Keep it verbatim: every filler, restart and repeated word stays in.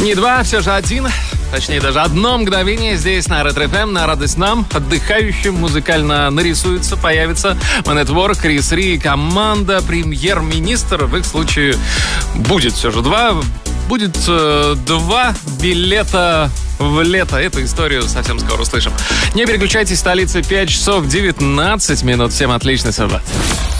Не два, все же один. Точнее, даже одно мгновение здесь на Ретро эф эм, на радость нам, отдыхающим, музыкально нарисуется, появится Man at Work, Крис Ри, команда, премьер-министр. В их случае будет все же два. Будет э, два билета в лето. Эту историю совсем скоро услышим. Не переключайтесь, столица пять часов девятнадцать минут. Всем отличный саббат.